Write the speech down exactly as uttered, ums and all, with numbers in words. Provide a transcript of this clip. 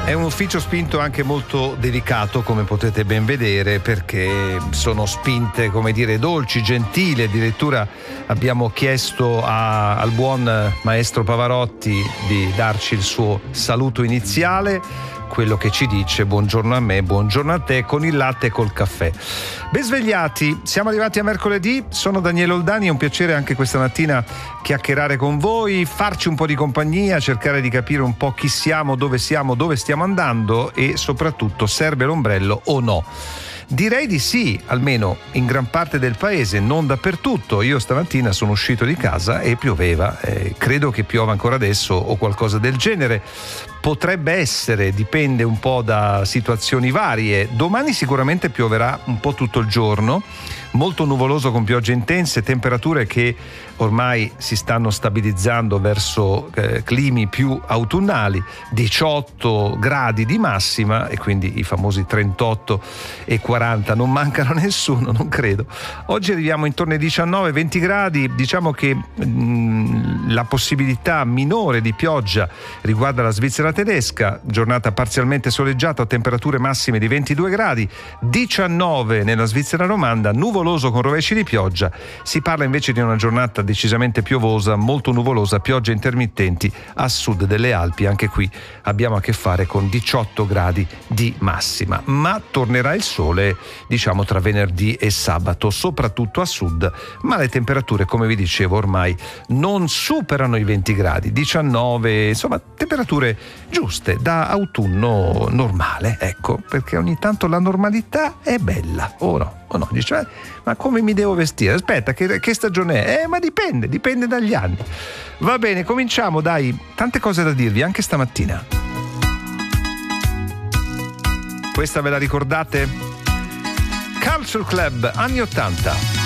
È un ufficio spinto anche molto delicato, come potete ben vedere, perché sono spinte, come dire, dolci, gentili. Addirittura abbiamo chiesto a, al buon maestro Pavarotti di darci il suo saluto iniziale, quello che ci dice buongiorno a me, buongiorno a te, con il latte e col caffè. Ben svegliati, siamo arrivati a mercoledì, sono Daniele Oldani, è un piacere anche questa mattina chiacchierare con voi, farci un po' di compagnia, cercare di capire un po' chi siamo, dove siamo, dove stiamo andando e soprattutto serve l'ombrello o no. Direi di sì, almeno in gran parte del paese, non dappertutto. Io stamattina sono uscito di casa e pioveva, eh, credo che piova ancora adesso o qualcosa del genere. Potrebbe essere, dipende un po' da situazioni varie. Domani sicuramente pioverà un po' tutto il giorno, molto nuvoloso con piogge intense, temperature che ormai si stanno stabilizzando verso eh, climi più autunnali, diciotto gradi di massima e quindi i famosi trentotto e quaranta non mancano a nessuno, non credo. Oggi arriviamo intorno ai diciannove venti gradi, diciamo che mh, la possibilità minore di pioggia riguarda la Svizzera tedesca, giornata parzialmente soleggiata, temperature massime di ventidue gradi, diciannove nella Svizzera romanda, nuvoloso con rovesci di pioggia. Si parla invece di una giornata decisamente piovosa, molto nuvolosa, piogge intermittenti a sud delle Alpi. Anche qui abbiamo a che fare con diciotto gradi di massima, ma tornerà il sole diciamo tra venerdì e sabato, soprattutto a sud, ma le temperature, come vi dicevo, ormai non superano i venti gradi, diciannove, insomma temperature giuste da autunno normale, ecco, perché ogni tanto la normalità è bella, o no? O no? Dice, eh, ma come mi devo vestire? Aspetta, che, che stagione è? Eh, ma dipende, dipende dagli anni. Va bene, cominciamo, dai, tante cose da dirvi anche stamattina. Questa ve la ricordate? Culture Club, anni ottanta.